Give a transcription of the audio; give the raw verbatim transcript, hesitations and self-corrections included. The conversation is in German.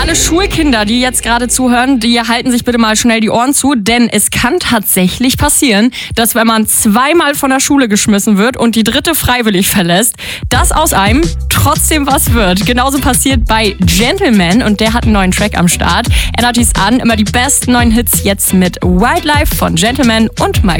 alle Schulkinder, die jetzt gerade zuhören, die halten sich bitte mal schnell die Ohren zu, denn es kann tatsächlich passieren, dass wenn man zweimal von der Schule geschmissen wird und die dritte freiwillig verlässt, dass aus einem trotzdem was wird. Genauso passiert bei Gentleman und der hat einen neuen Track am Start. Energies an, immer die besten neuen Hits jetzt mit Wildlife von Gentleman und Mike.